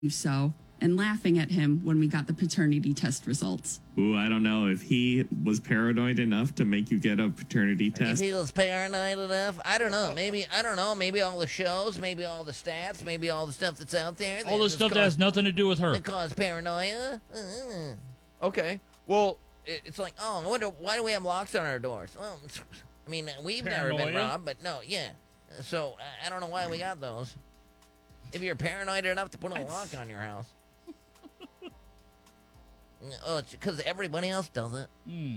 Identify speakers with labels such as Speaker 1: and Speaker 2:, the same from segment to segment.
Speaker 1: so and laughing at him when we got the paternity test results.
Speaker 2: Ooh, I don't know if he was paranoid enough to make you get a paternity test.
Speaker 3: If he was paranoid enough, I don't know. Maybe maybe all the shows, maybe all the stats, maybe all the stuff that's out there.
Speaker 4: All the stuff that has nothing to do with her.
Speaker 3: That cause paranoia.
Speaker 5: Okay. Well,
Speaker 3: It's like, oh, I wonder, why do we have locks on our doors? Well, I mean, we've never been robbed, but no, yeah. So, I don't know why we got those. If you're paranoid enough to put a lock on your house. Oh, it's because everybody else does it.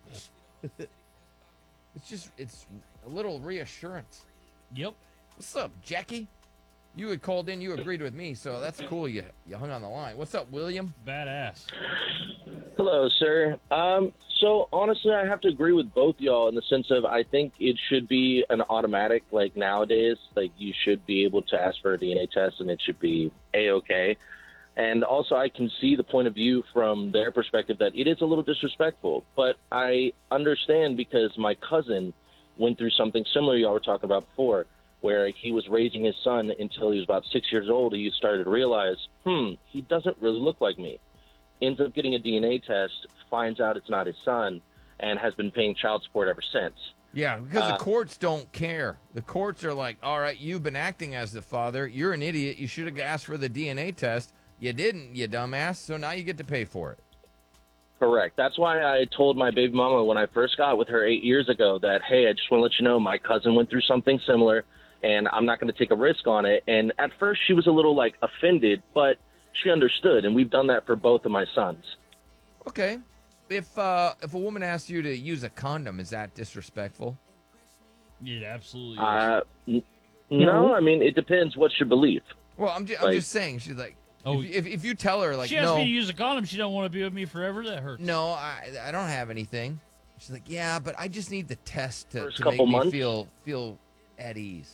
Speaker 5: it's a little reassurance.
Speaker 4: Yep.
Speaker 5: What's up, Jackie? You had called in, you agreed with me, so that's cool. You hung on the line. What's up, William?
Speaker 4: Badass.
Speaker 6: Hello, sir. So honestly, I have to agree with both y'all in the sense of I think it should be an automatic, like nowadays, like you should be able to ask for a DNA test and it should be A-okay. And also I can see the point of view from their perspective that it is a little disrespectful, but I understand because my cousin went through something similar y'all were talking about before, where he was raising his son until he was about 6 years old. He started to realize, he doesn't really look like me. Ends up getting a DNA test, finds out it's not his son, and has been paying child support ever since.
Speaker 5: Yeah, because the courts don't care. The courts are like, all right, you've been acting as the father. You're an idiot. You should have asked for the DNA test. You didn't, you dumbass, so now you get to pay for it.
Speaker 6: Correct. That's why I told my baby mama when I first got with her 8 years ago that, hey, I just want to let you know my cousin went through something similar, and I'm not going to take a risk on it. And at first she was a little, offended, but she understood, and we've done that for both of my sons.
Speaker 5: Okay. If a woman asks you to use a condom, is that disrespectful?
Speaker 4: It absolutely is.
Speaker 6: No, I mean, it depends what's your belief.
Speaker 5: Well, I'm just saying, she's like, if you tell her, like,
Speaker 4: she asked me to use a condom, she don't want to be with me forever, that hurts.
Speaker 5: No, I don't have anything. She's like, yeah, but I just need the test to
Speaker 6: couple
Speaker 5: make
Speaker 6: months?
Speaker 5: me feel at ease.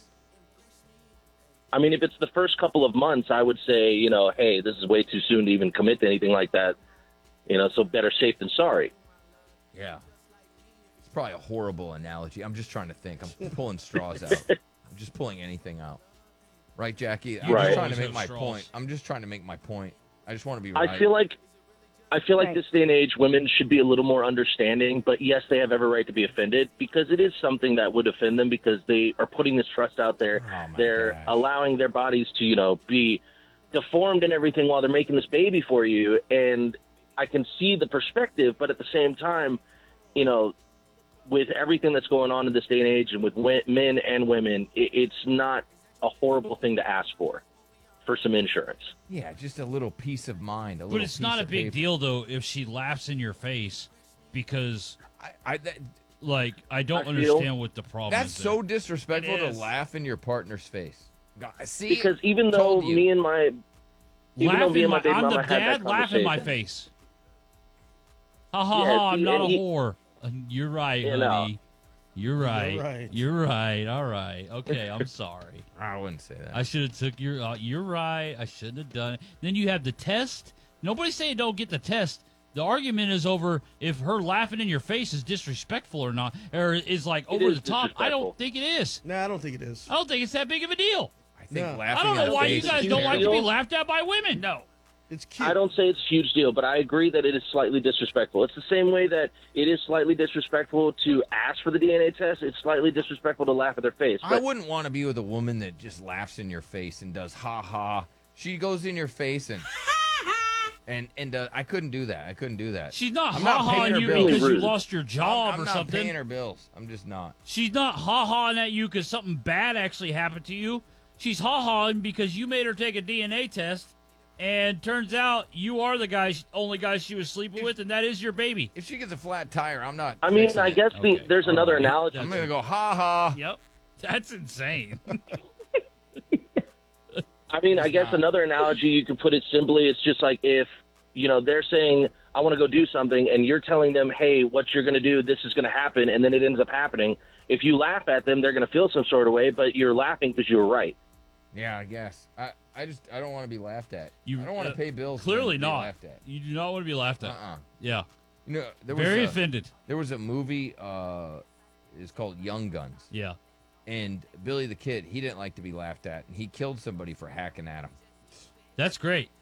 Speaker 6: I mean, if it's the first couple of months, I would say, hey, this is way too soon to even commit to anything like that. So better safe than sorry.
Speaker 5: Yeah. It's probably a horrible analogy. I'm just trying to think. I'm pulling straws out. I'm just pulling anything out. Right, Jackie? I'm just trying to make my point. I'm just trying to make my point. I just want to be right.
Speaker 6: I feel like this day and age, women should be a little more understanding, but yes, they have every right to be offended because it is something that would offend them because they are putting this trust out there. They're allowing their bodies to, be deformed and everything while they're making this baby for you. And I can see the perspective, but at the same time, with everything that's going on in this day and age and with men and women, it's not a horrible thing to ask for some insurance.
Speaker 5: Yeah, just a little peace of mind.
Speaker 4: But it's not a big deal, though, if she laughs in your face because I don't understand what the problem is.
Speaker 5: That's so disrespectful to laugh in your partner's face. See,
Speaker 6: because even though me and my baby
Speaker 4: I'm the
Speaker 6: mama had that
Speaker 4: dad, laugh in my face. Ha ha ha, I'm not a whore. You're right, honey. You're right. You're right. All right. Okay, I'm sorry.
Speaker 5: I wouldn't say that.
Speaker 4: I should have took your. You're right. I shouldn't have done it. Then you have the test. Nobody's saying don't get the test. The argument is over if her laughing in your face is disrespectful or not, or is over the top. I don't think it is.
Speaker 7: No, I don't think it is.
Speaker 4: I don't think it's that big of a deal.
Speaker 5: I think laughing.
Speaker 4: I don't know why you guys don't like to be laughed at by women.
Speaker 7: No. It's cute.
Speaker 6: I don't say it's a huge deal, but I agree that it is slightly disrespectful. It's the same way that it is slightly disrespectful to ask for the DNA test. It's slightly disrespectful to laugh at their face.
Speaker 5: I wouldn't want to be with a woman that just laughs in your face and does ha-ha. She goes in your face and... and I couldn't do that. I couldn't do that.
Speaker 4: She's not ha-haing you because you lost your job or something.
Speaker 5: I'm not paying her bills. I'm just not.
Speaker 4: She's not ha-haing at you because something bad actually happened to you. She's ha-haing because you made her take a DNA test. And turns out you are the only guy she was sleeping with, and that is your baby.
Speaker 5: If she gets a flat tire, I'm not.
Speaker 6: I mean, I guess there's another analogy.
Speaker 5: I'm going to go, ha-ha.
Speaker 4: Yep. That's insane.
Speaker 6: I mean, I guess another analogy, you could put it simply, it's just like if, they're saying, I want to go do something, and you're telling them, hey, what you're going to do, this is going to happen, and then it ends up happening. If you laugh at them, they're going to feel some sort of way, but you're laughing because you were right.
Speaker 5: Yeah, I guess. I don't want to be laughed at. I don't want to pay bills.
Speaker 4: Clearly not.
Speaker 5: Laughed at.
Speaker 4: You do not want to be laughed at. Yeah.
Speaker 5: Very
Speaker 4: offended.
Speaker 5: There was a movie. It's called Young Guns.
Speaker 4: Yeah.
Speaker 5: And Billy the Kid, he didn't like to be laughed at, and he killed somebody for hacking at him.
Speaker 4: That's great.